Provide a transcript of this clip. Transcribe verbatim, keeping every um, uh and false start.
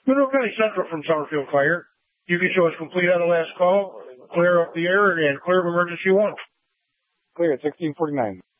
Mineral County Central from Summerfield Fire. You can show us complete on the last call, clear up the air, and clear of emergency one. Clear at sixteen forty-nine.